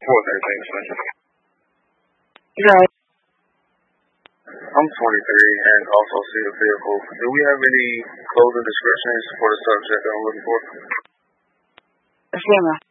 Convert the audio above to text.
What's everything, son? Right. I'm 23 and also see the vehicle. Do we have any clothing descriptions for the subject that I'm looking for? Yes,